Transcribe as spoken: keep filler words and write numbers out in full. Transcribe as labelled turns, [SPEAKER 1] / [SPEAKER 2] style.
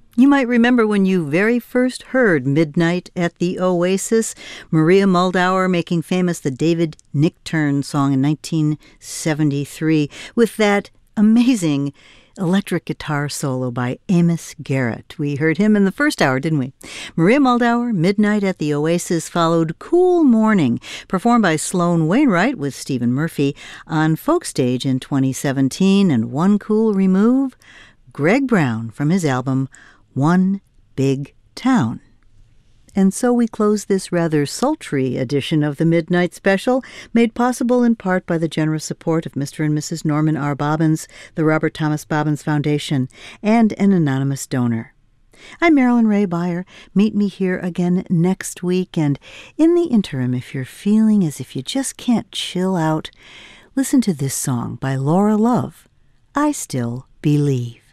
[SPEAKER 1] You might remember when you very first heard Midnight at the Oasis, Maria Muldaur making famous the David Nichtern song in nineteen seventy-three with that amazing electric guitar solo by Amos Garrett. We heard him in the first hour, didn't we? Maria Muldaur, Midnight at the Oasis, followed Cool Morning, performed by Sloan Wainwright with Stephen Murphy on Folkstage in twenty seventeen, and one cool remove, Greg Brown from his album One Big Town. And so we close this rather sultry edition of the Midnight Special, made possible in part by the generous support of Mister and Missus Norman R. Bobbins, the Robert Thomas Bobbins Foundation, and an anonymous donor. I'm Marilyn Ray Beyer. Meet me here again next week, and in the interim, if you're feeling as if you just can't chill out, listen to this song by Laura Love, I Still Believe.